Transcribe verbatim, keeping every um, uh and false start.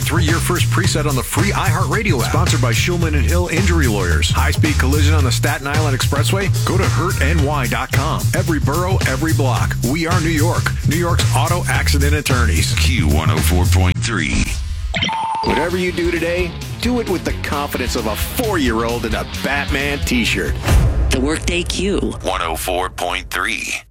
point three your first preset on the free iHeartRadio app. Sponsored by Schulman and Hill Injury Lawyers. High-speed collision on the Staten Island Expressway? Go to hurt N Y dot com. Every borough, every block. We are New York. New York's auto accident attorneys. Q one oh four point three. Whatever you do today, do it with the confidence of a four-year-old in a Batman t-shirt. The Workday Q. one oh four point three.